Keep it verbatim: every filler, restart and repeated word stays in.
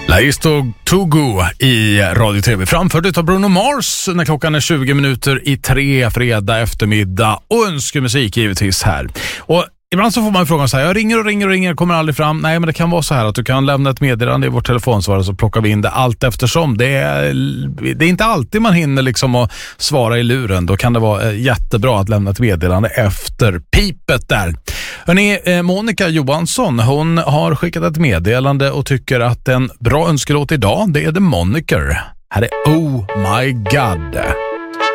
Laisto Togo i Radio T V, framförd av Bruno Mars när klockan är tjugo minuter i tre fredag eftermiddag, och önskemusik givetvis här. Och ibland så får man frågan så här: jag ringer och ringer och ringer, kommer aldrig fram. Nej, men det kan vara så här att du kan lämna ett meddelande i vårt telefonsvar, så plockar vi in det allt eftersom. Det är, det är inte alltid man hinner liksom att svara i luren. Då kan det vara jättebra att lämna ett meddelande efter pipet där. Hörrni, Monica Johansson, hon har skickat ett meddelande och tycker att en bra önskelåt idag, det är The Moniker. Här är Oh My God.